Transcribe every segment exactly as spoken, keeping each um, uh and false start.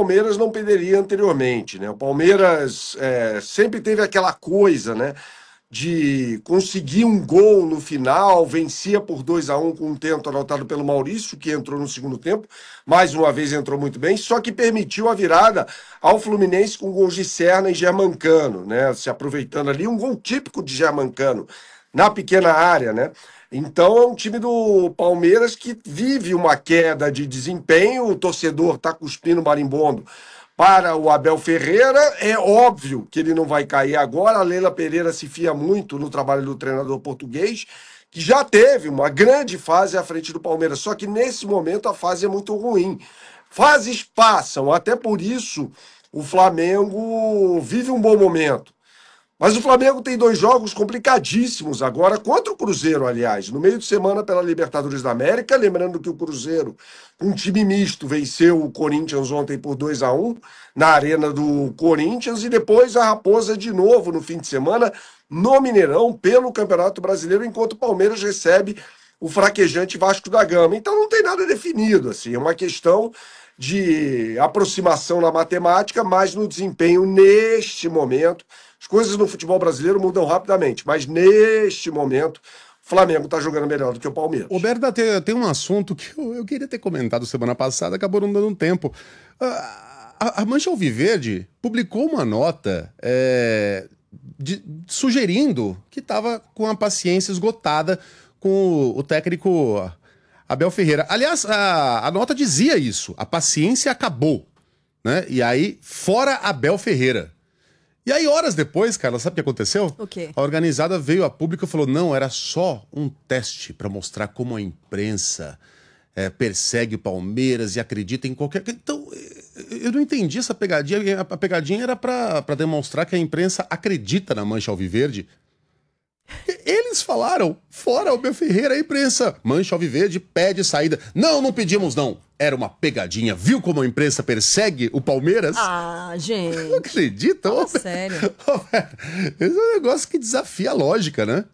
Palmeiras não perderia anteriormente, né? O Palmeiras é, sempre teve aquela coisa, né? De conseguir um gol no final, vencia por dois a um com um tento anotado pelo Maurício, que entrou no segundo tempo, mais uma vez entrou muito bem, só que permitiu a virada ao Fluminense com gols de Serna e Germancano, né? Se aproveitando ali, um gol típico de Germancano na pequena área, né? Então é um time do Palmeiras que vive uma queda de desempenho, o torcedor está cuspindo marimbondo para o Abel Ferreira. É óbvio que ele não vai cair agora. A Leila Pereira se fia muito no trabalho do treinador português, que já teve uma grande fase à frente do Palmeiras, só que nesse momento a fase é muito ruim. Fases passam, até por isso o Flamengo vive um bom momento. Mas o Flamengo tem dois jogos complicadíssimos agora, contra o Cruzeiro, aliás, no meio de semana pela Libertadores da América. Lembrando que o Cruzeiro, com um time misto, venceu o Corinthians ontem por dois a um na Arena do Corinthians. E depois a Raposa de novo no fim de semana no Mineirão pelo Campeonato Brasileiro, enquanto o Palmeiras recebe o fraquejante Vasco da Gama. Então não tem nada definido, assim, é uma questão de aproximação na matemática, mas no desempenho neste momento. As coisas no futebol brasileiro mudam rapidamente, mas neste momento o Flamengo está jogando melhor do que o Palmeiras. O Berta, tem, tem um assunto que eu, eu queria ter comentado semana passada, acabou não dando tempo. A, a, a Mancha Alviverde publicou uma nota é, de, sugerindo que estava com a paciência esgotada com o, o técnico Abel Ferreira. Aliás, a, a nota dizia isso, a paciência acabou, né? E aí, fora Abel Ferreira. E aí, horas depois, cara, sabe o que aconteceu? O quê? A organizada veio a público e falou, não, era só um teste para mostrar como a imprensa é, persegue o Palmeiras e acredita em qualquer... Então, eu não entendi essa pegadinha. A pegadinha era para demonstrar que a imprensa acredita na Mancha Alviverde. Eles falaram, fora o Abel Ferreira, a imprensa. Mancha Alviverde pede saída. Não, não pedimos não. Era uma pegadinha. Viu como a imprensa persegue o Palmeiras? Ah, gente. Não acredita? Fala sério. Esse é um negócio que desafia a lógica, né?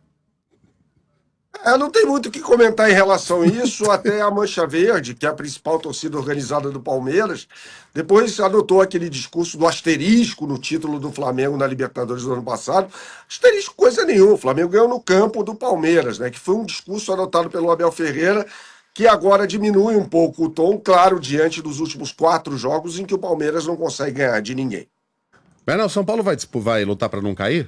É, não tem muito o que comentar em relação a isso. Até a Mancha Verde, que é a principal torcida organizada do Palmeiras, depois adotou aquele discurso do asterisco no título do Flamengo na Libertadores do ano passado. Asterisco coisa nenhuma. O Flamengo ganhou no campo do Palmeiras, né? Que foi um discurso adotado pelo Abel Ferreira, que agora diminui um pouco o tom, claro, diante dos últimos quatro jogos em que o Palmeiras não consegue ganhar de ninguém. Mas não, o São Paulo vai, vai lutar para não cair?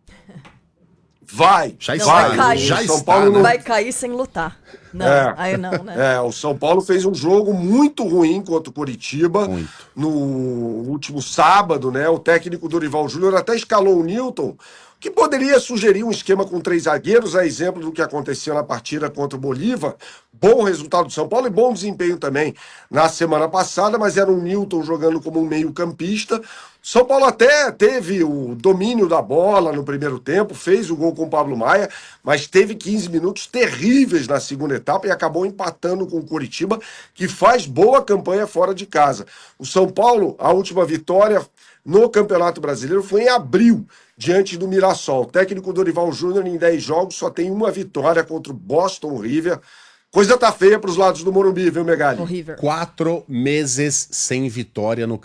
Vai, já não, está, vai cair. já o São está, Paulo né? não... Vai cair sem lutar. Não, É. aí não, né? É, o São Paulo fez um jogo muito ruim contra o Coritiba Muito. no último sábado, né? O técnico Dorival Júnior até escalou o Newton, que poderia sugerir um esquema com três zagueiros, a exemplo do que aconteceu na partida contra o Bolívar. Bom resultado do São Paulo e bom desempenho também na semana passada, mas era um Newton jogando como um meio-campista. São Paulo até teve o domínio da bola no primeiro tempo, fez o gol com o Pablo Maia, mas teve quinze minutos terríveis na segunda etapa e acabou empatando com o Coritiba, que faz boa campanha fora de casa. O São Paulo, a última vitória no Campeonato Brasileiro foi em abril, diante do Mirassol. O técnico Dorival Júnior, em dez jogos, só tem uma vitória contra o Boston River. Coisa tá feia para os lados do Morumbi, viu, Megali? Horrível. Quatro meses sem vitória no